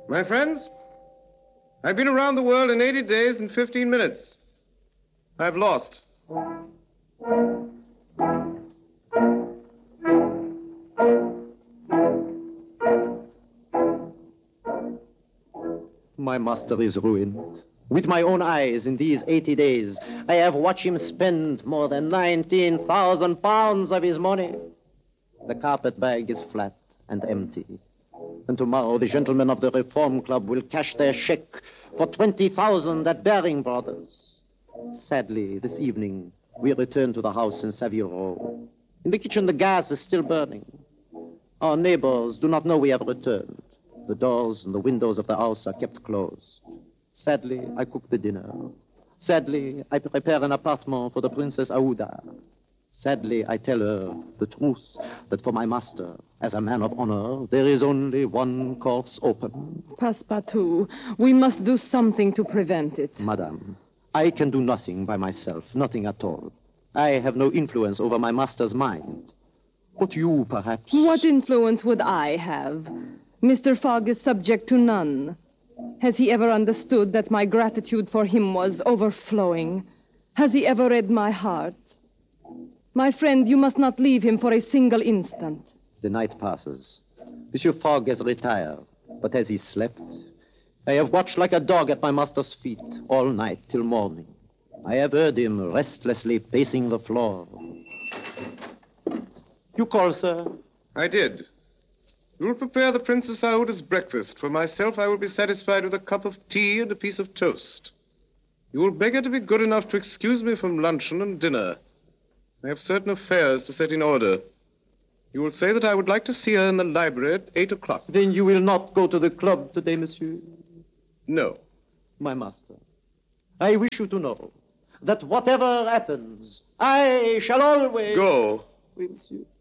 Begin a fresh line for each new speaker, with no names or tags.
My friends, I've been around the world in 80 days and 15 minutes. I've lost.
My master is ruined. With my own eyes, in these 80 days, I have watched him spend more than 19,000 pounds of his money. The carpet bag is flat and empty. And tomorrow the gentlemen of the Reform Club will cash their cheque for 20,000 at Baring Brothers. Sadly, this evening, we return to the house in Savile Row. In the kitchen, the gas is still burning. Our neighbors do not know we have returned. The doors and the windows of the house are kept closed. Sadly, I cook the dinner. Sadly, I prepare an apartment for the Princess Aouda. Sadly, I tell her the truth, that for my master, as a man of honor, there is only one course open.
Passepartout, we must do something to prevent it.
Madame, I can do nothing by myself, nothing at all. I have no influence over my master's mind. But you, perhaps...
What influence would I have? Mr. Fogg is subject to none. Has he ever understood that my gratitude for him was overflowing? Has he ever read my heart? My friend, you must not leave him for a single instant.
The night passes. Monsieur Fogg has retired, but as he slept, I have watched like a dog at my master's feet all night till morning. I have heard him restlessly pacing the floor. You call, sir?
I did. You will prepare the Princess Aouda's breakfast. For myself, I will be satisfied with a cup of tea and a piece of toast. You will beg her to be good enough to excuse me from luncheon and dinner. I have certain affairs to set in order. You will say that I would like to see her in the library at 8 o'clock.
Then you will not go to the club today, monsieur?
No.
My master, I wish you to know that whatever happens, I shall always...
Go.
Oui, monsieur.